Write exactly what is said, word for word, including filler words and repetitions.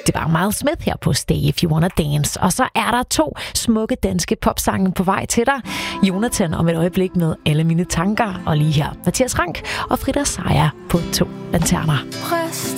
Det var Miles Smith her på Stay If You Wanna Dance. Og så er der to smukke danske popsange på vej til dig. Jonathan om et øjeblik med Alle Mine Tanker. Og lige her Mathias Rank og Frida Sejer på To Lanterner.